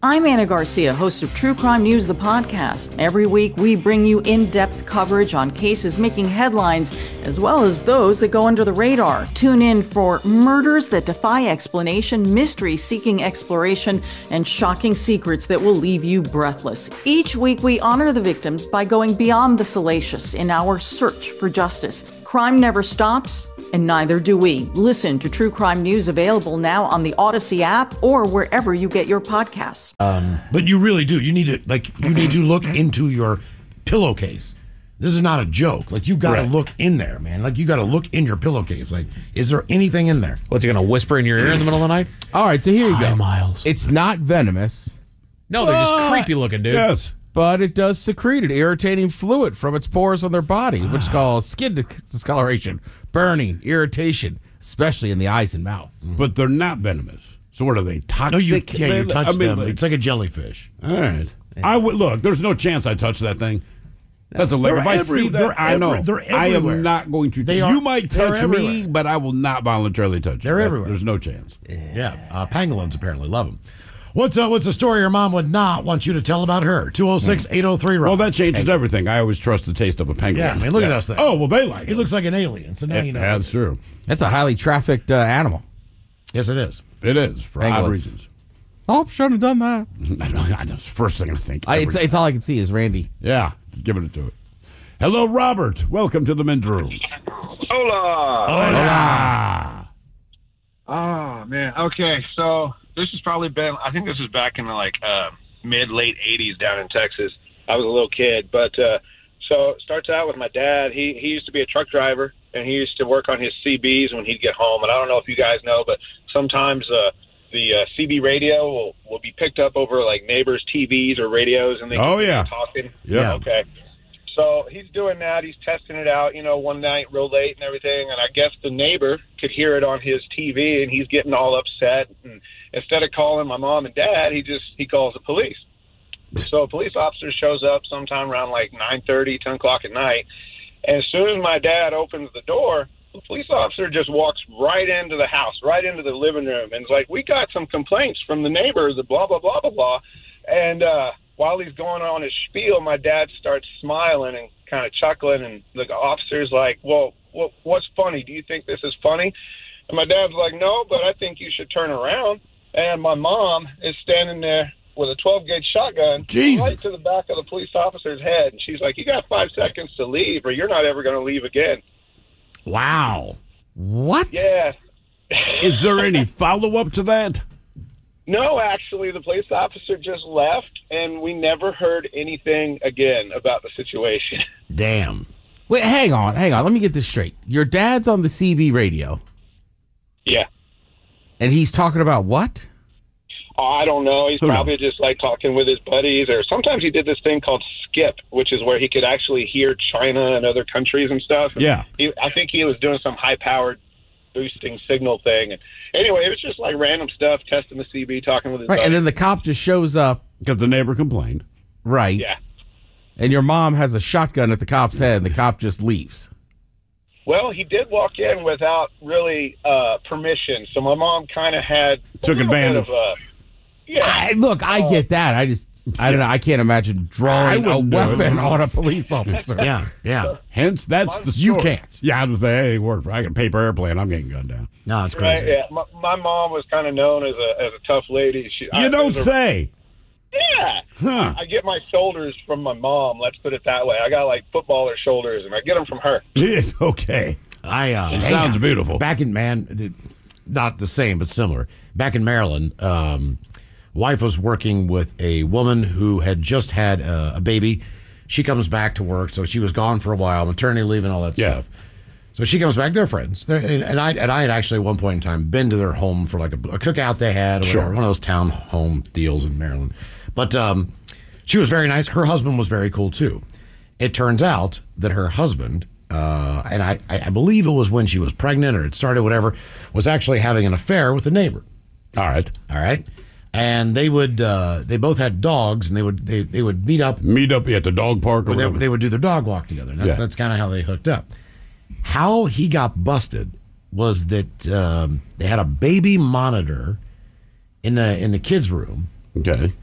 I'm Anna Garcia, host of True Crime News, the podcast. Every week, we bring you in-depth coverage on cases making headlines, as well as those that go under the radar. Tune in for murders that defy explanation, mysteries seeking exploration, and shocking secrets that will leave you breathless. Each week, we honor the victims by going beyond the salacious in our search for justice. Crime never stops, and neither do we. Listen to True Crime News, available now on the Odyssey app or wherever you get your podcasts. But you really do. You need to look into your pillowcase. This is not a joke. Like, you got to look in there, man. Like, you got to look in your pillowcase. Like, is there anything in there? What's he going to whisper in your ear in the middle of the night? All right, so here you go. Hi, Miles. It's not venomous. No, they're just creepy looking, dude. Yes. But it does secrete an irritating fluid from its pores on their body, which is called skin discoloration, burning, irritation, especially in the eyes and mouth. But they're not venomous. So what are they, toxic? No, you touch them. Like, It's like a jellyfish. all right. I would look. There's no chance I touch that thing. That's a leg. If I see that, I know. They're I everywhere. am not going to. They are- You might they're touch everywhere. me, but I will not voluntarily touch you. They're everywhere. There's no chance. Yeah, pangolins apparently love them. What's a story your mom would not want you to tell about her? 206-803. Well, that changes everything. I always trust the taste of a pangolin. Yeah, I mean, look at those things. Oh, well, they like He it. looks like an alien, so now you know. That's true. That's a highly trafficked animal. Yes, it is. It is, for odd Pangolins. reasons. Oh, shouldn't have done that. I know. It's the first thing I think. It's all I can see is Randy. Yeah, just giving it to it. Hello, Robert. Welcome to the men's room. Hola. Hola. Oh, man. Okay, so this has probably been, I think this is back in the mid-late 80s down in Texas. I was a little kid. But so it starts out with my dad. He used to be a truck driver, and he used to work on his CBs when he'd get home. And I don't know if you guys know, but sometimes the CB radio will be picked up over like neighbors' TVs or radios, and they can talking. Yeah. Okay. So he's doing that. He's testing it out, one night real late and everything. And I guess the neighbor could hear it on his TV, and he's getting all upset. And instead of calling my mom and dad, he calls the police. So a police officer shows up sometime around like 9:30, 10 o'clock at night. And as soon as my dad opens the door, the police officer just walks right into the house, right into the living room, and is like, "We got some complaints from the neighbors, blah, blah, blah, blah, blah." And while he's going on his spiel, my dad starts smiling and kind of chuckling, and the officer's like, "Well, what's funny? Do you think this is funny?" And my dad's like, "No, but I think you should turn around." And my mom is standing there with a 12-gauge shotgun right to the back of the police officer's head. And she's like, "You got 5 seconds to leave, or you're not ever going to leave again." Wow. What? Yeah. Is there any follow-up to that? No, actually, the police officer just left, and we never heard anything again about the situation. Damn. Wait, hang on. Let me get this straight. Your dad's on the CB radio, Yeah. and he's talking about what? I don't know. He's Who probably just like talking with his buddies, or sometimes he did this thing called Skip, which is where he could actually hear China and other countries and stuff. And Yeah. I think he was doing some high-powered boosting signal thing. And anyway, it was just like random stuff, testing the CB, talking with his Right, buddies. and then the cop just shows up. Because the neighbor complained. Right. Yeah. And your mom has a shotgun at the cop's head, and the cop just leaves. Well, he did walk in without really permission, so my mom kind of had a Took little bit advantage. of yeah. I get that. I don't know. I can't imagine drawing a wouldn't do it. weapon on a police officer. Yeah. Hence, that's the story. You can't. Yeah, I was saying, that ain't work. I got a paper airplane. I'm getting gunned down. No, it's Right, crazy. yeah. My mom was kind of known as a tough lady. You don't say. Yeah. Huh. I get my shoulders from my mom. Let's put it that way. I got like footballer shoulders, and I get them from her. Okay. It sounds beautiful. Back in not the same, but similar. Back in Maryland, wife was working with a woman who had just had a baby. She comes back to work, so she was gone for a while, maternity leave and all that stuff. So she comes back. They're friends, and I had actually at one point in time been to their home for like a cookout they had, or whatever, one of those town home deals in Maryland. But she was very nice. Her husband was very cool too. It turns out that her husband, and I believe it was when she was pregnant or it started, whatever, was actually having an affair with a neighbor. All right. And they both had dogs, and they would meet up. Meet up at the dog park or whatever. They would do their dog walk together. And that's kind of how they hooked up. How he got busted was that they had a baby monitor in the kids' room. Okay.